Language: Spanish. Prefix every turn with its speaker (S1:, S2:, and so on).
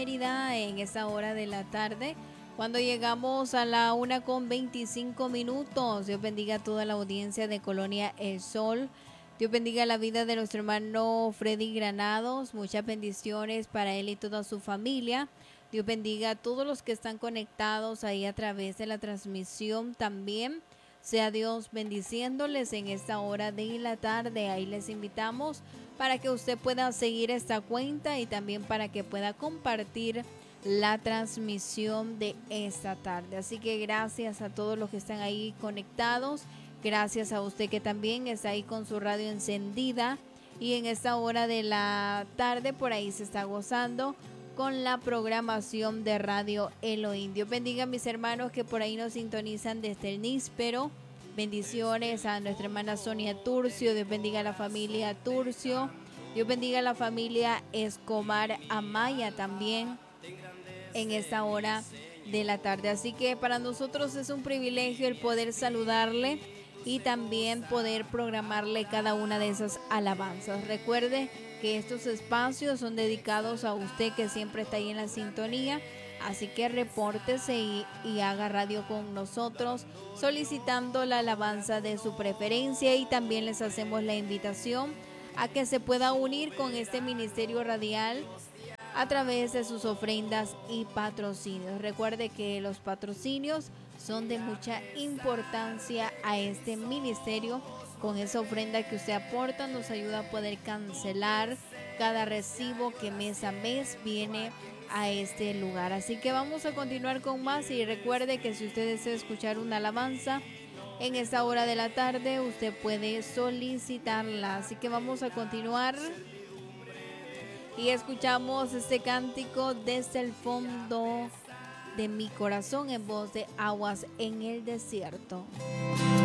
S1: Mérida en esta hora de la tarde. Cuando llegamos a la 1:25. Dios bendiga a toda la audiencia de Colonia El Sol. Dios bendiga la vida de nuestro hermano Freddy Granados. Muchas bendiciones para él y toda su familia. Dios bendiga a todos los que están conectados ahí a través de la transmisión también. Sea Dios bendiciéndoles en esta hora de la tarde. Ahí les invitamos para que usted pueda seguir esta cuenta y también para que pueda compartir la transmisión de esta tarde. Así que gracias a todos los que están ahí conectados. Gracias a usted que también está ahí con su radio encendida. Y en esta hora de la tarde por ahí se está gozando con la programación de Radio Elohim. Dios bendiga a mis hermanos que por ahí nos sintonizan desde el Níspero. Bendiciones a nuestra hermana Sonia Turcio. Dios bendiga a la familia Turcio. Dios bendiga a la familia Escobar Amaya también en esta hora de la tarde. Así que para nosotros es un privilegio el poder saludarle y también poder programarle cada una de esas alabanzas. Recuerde que estos espacios son dedicados a usted que siempre está ahí en la sintonía. Así que repórtese y haga radio con nosotros solicitando la alabanza de su preferencia, y también les hacemos la invitación a que se pueda unir con este ministerio radial a través de sus ofrendas y patrocinios. Recuerde que los patrocinios son de mucha importancia a este ministerio. Con esa ofrenda que usted aporta nos ayuda a poder cancelar cada recibo que mes a mes viene a este lugar. Así que vamos a continuar con más, y recuerde que si usted desea escuchar una alabanza en esta hora de la tarde, usted puede solicitarla. Así que vamos a continuar y escuchamos este cántico desde el fondo de mi corazón en voz de Aguas en el Desierto.